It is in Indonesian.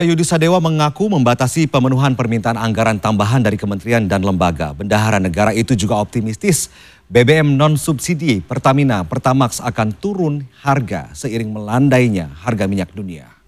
Yudi Sadewa mengaku membatasi pemenuhan permintaan anggaran tambahan dari kementerian dan lembaga. Bendahara negara itu juga optimistis BBM non-subsidi Pertamina Pertamax akan turun harga seiring melandainya harga minyak dunia.